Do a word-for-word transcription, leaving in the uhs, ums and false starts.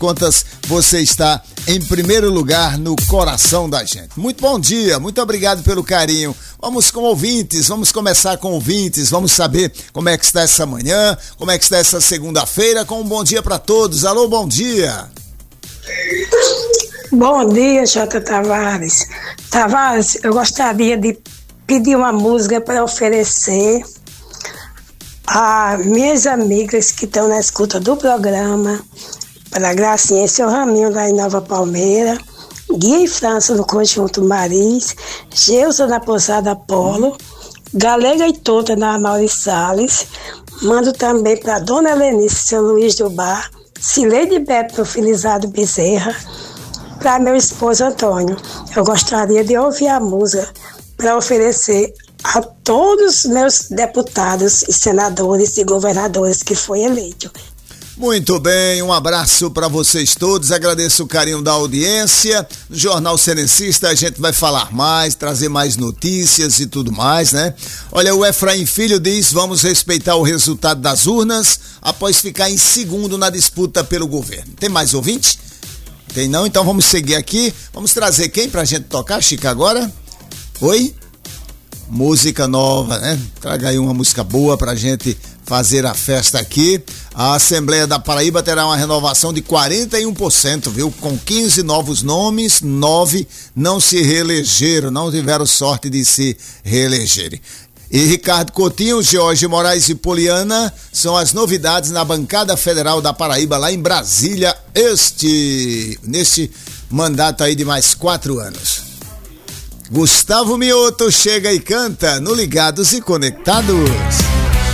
contas, você está em primeiro lugar no coração da gente. Muito bom dia, muito obrigado pelo carinho. Vamos com ouvintes, vamos começar com ouvintes, vamos saber como é que está essa manhã, como é que está essa segunda-feira, com um bom dia para todos. Alô, bom dia. Bom dia, Jota Tavares. Tavares, eu gostaria de pedir uma música para oferecer a minhas amigas que estão na escuta do programa, para Gracinha e seu Raminho lá em Nova Palmeira, Guia e França no Conjunto Maris, Geusa na Pousada Polo, Galega e Tota na Maurício Salles. Mando também para Dona Lenice, seu Luiz do Bar, Cileide Beto no Filizado Bezerra, para meu esposo Antônio. Eu gostaria de ouvir a música para oferecer a todos os meus deputados e senadores e governadores que foi eleito. Muito bem, um abraço para vocês todos, agradeço o carinho da audiência. No Jornal Serencista a gente vai falar mais, trazer mais notícias e tudo mais, né? Olha, o Efraim Filho diz, vamos respeitar o resultado das urnas após ficar em segundo na disputa pelo governo. Tem mais ouvinte? Tem não? Então vamos seguir aqui, vamos trazer quem pra gente tocar, Chica, agora? Oi? Música nova, né? Traga aí uma música boa pra gente fazer a festa aqui. A Assembleia da Paraíba terá uma renovação de quarenta e um por cento, viu? Com quinze novos nomes, nove não se reelegeram, não tiveram sorte de se reelegerem. E Ricardo Coutinho, Jorge Moraes e Poliana são as novidades na bancada federal da Paraíba, lá em Brasília, este, neste mandato aí de mais quatro anos. Gustavo Mioto chega e canta no Ligados e Conectados.